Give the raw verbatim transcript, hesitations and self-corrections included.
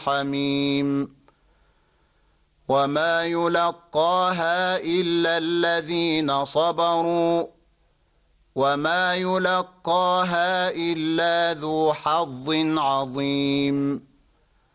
حميم وما يلقاها إلا الذين صبروا وما يلقاها إلا ذو حظ عظيم.